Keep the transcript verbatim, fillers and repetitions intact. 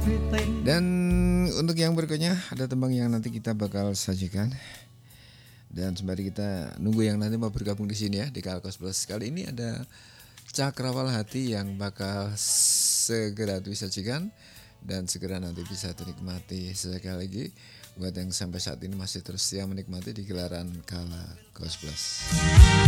Dan untuk yang berikutnya ada tembang yang nanti kita bakal sajikan. Dan sembari kita nunggu yang nanti mau bergabung di sini ya di Kalkos Plus. Kali ini ada Cakrawala Hati yang bakal segera disajikan dan segera nanti bisa dinikmati sekali lagi buat yang sampai saat ini masih terus setia menikmati di gelaran Kalkos Plus.